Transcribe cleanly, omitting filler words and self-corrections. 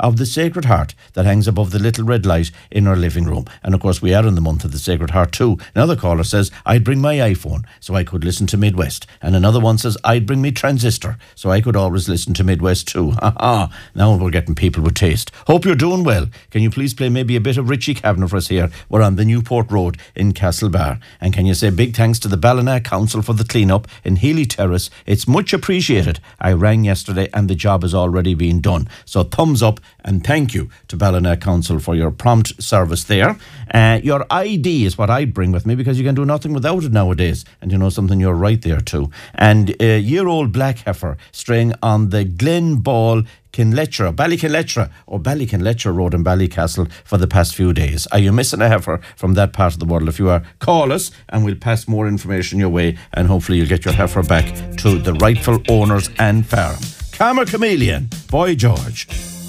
of the Sacred Heart that hangs above the little red light in our living room. And of course, we are in the month of the Sacred Heart too. Another caller says, I'd bring my iPhone so I could listen to Midwest. And another one says, I'd bring me transistor so I could always listen to Midwest too. Now we're getting people with taste. Hope you're doing well. Can you please play maybe a bit of Richie Kavanagh for us here? We're on the Newport Road in Castlebar. And can you say big thanks to the Ballina Council for the clean-up in Healy Terrace? It's much appreciated. I rang yesterday and the job has already been done. So thumbs up and thank you to Ballina Council for your prompt service there. Your ID is what I'd bring with me because you can do nothing without it nowadays. And you know something, you're right there too. And a year-old black heifer straying on the Glen Ball Ballykinlettra Road in Ballycastle for the past few days. Are you missing a heifer from that part of the world? If you are, call us and we'll pass more information your way and hopefully you'll get your heifer back to the rightful owners and farm. Calmer Chameleon, Boy George.